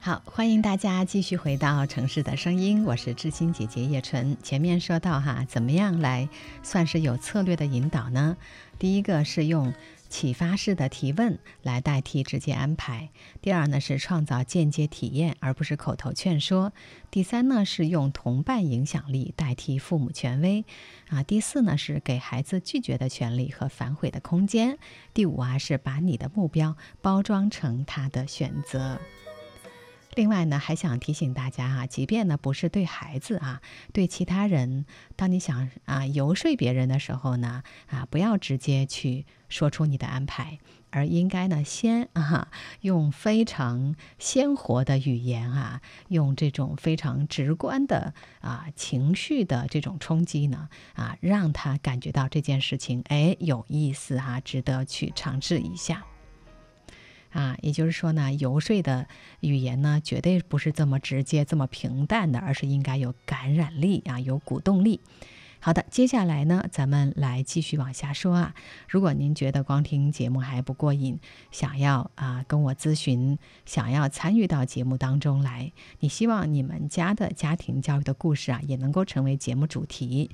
好，欢迎大家继续回到城市的声音，我是知心姐姐叶纯。前面说到怎么样来算是有策略的引导呢？第一个是用启发式的提问来代替直接安排。第二呢是创造间接体验，而不是口头劝说。第三呢是用同伴影响力代替父母权威。第四呢是给孩子拒绝的权利和反悔的空间。第五是把你的目标包装成他的选择。另外呢，还想提醒大家即便呢不是对孩子对其他人，当你想游说别人的时候呢不要直接去说出你的安排，而应该呢先用非常鲜活的语言用这种非常直观的情绪的这种冲击呢让他感觉到这件事情有意思值得去尝试一下。也就是说呢，游说的语言呢，绝对不是这么直接、这么平淡的，而是应该有感染力有鼓动力。好的，接下来呢，咱们来继续往下说如果您觉得光听节目还不过瘾，想要跟我咨询，想要参与到节目当中来，你希望你们家的家庭教育的故事也能够成为节目主题，